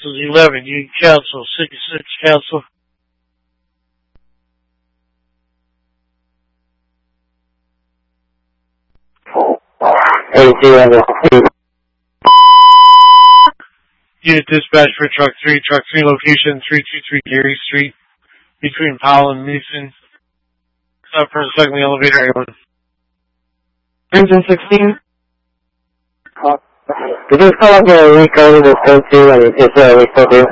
is 11. Union Council, 66 Council. Unit dispatch for truck 3 location 323 Gary Street, between Powell and Mason. Upper and second elevator, everyone. Engine 16. Did this call up a week early this code too, and we still do?